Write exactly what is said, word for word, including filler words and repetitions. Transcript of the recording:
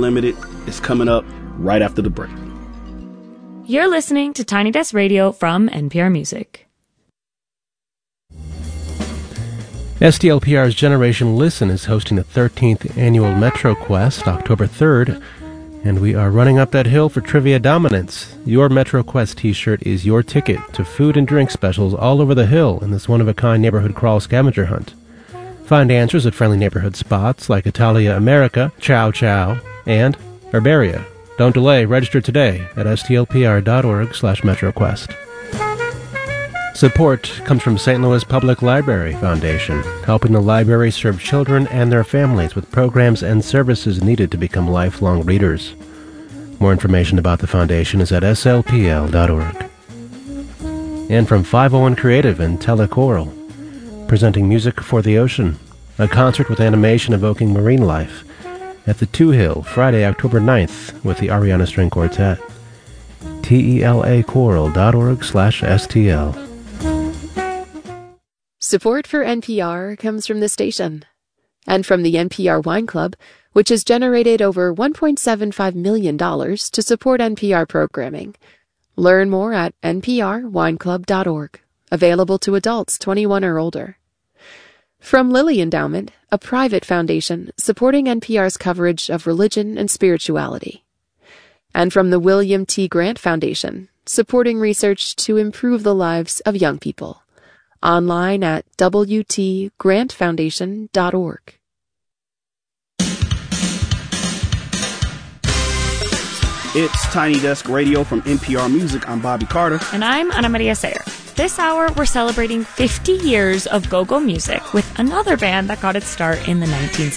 Unlimited is coming up right after the break. You're listening to Tiny Desk Radio from N P R Music. S T L P R's Generation Listen is hosting the thirteenth annual Metro Quest, October third, and we are running up that hill for trivia dominance. Your Metro Quest t-shirt is your ticket to food and drink specials all over the hill in this one-of-a-kind neighborhood crawl scavenger hunt. Find answers at friendly neighborhood spots like Italia America, Chow Chow, and Herbaria. Don't delay, register today at stlpr.org slash MetroQuest. Support comes from Saint Louis Public Library Foundation, helping the library serve children and their families with programs and services needed to become lifelong readers. More information about the foundation is at s l p l dot org. And from five oh one Creative and Telechoral, presenting Music for the Ocean, a concert with animation evoking marine life, at the Two Hill, Friday, October ninth, with the Ariana String Quartet. telachoral.org slash STL. Support for N P R comes from the station and from the N P R Wine Club, which has generated over one point seven five million dollars to support N P R programming. Learn more at n p r wine club dot org. Available to adults twenty-one or older. From Lilly Endowment, a private foundation supporting N P R's coverage of religion and spirituality. And from the William T. Grant Foundation, supporting research to improve the lives of young people. Online at w t grant foundation dot org. It's Tiny Desk Radio from N P R Music. I'm Bobby Carter. And I'm Ana Maria Sayer. This hour, we're celebrating fifty years of go-go music with another band that got its start in the nineteen